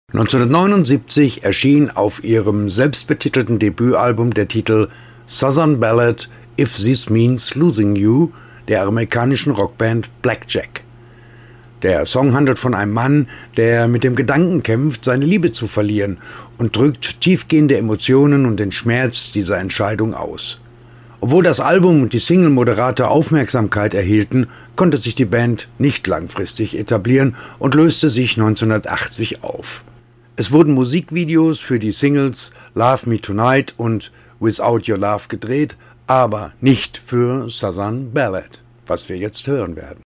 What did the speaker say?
1979 erschien auf ihrem selbstbetitelten Debütalbum der Titel Southern Ballad If This Means Losing You der amerikanischen Rockband Blackjack. Der Song handelt von einem Mann, der mit dem Gedanken kämpft, seine Liebe zu verlieren, und drückt tiefgehende Emotionen und den Schmerz dieser Entscheidung aus. Obwohl das Album und die Single moderate Aufmerksamkeit erhielten, konnte sich die Band nicht langfristig etablieren und löste sich 1980 auf. Es wurden Musikvideos für die Singles Love Me Tonight und Without Your Love gedreht, aber nicht für Southern Ballad, was wir jetzt hören werden.